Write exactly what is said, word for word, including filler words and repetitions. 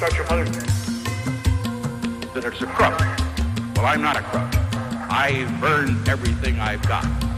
about your mother? That it's a crook. Well, I'm not a crook. I've earned everything I've got.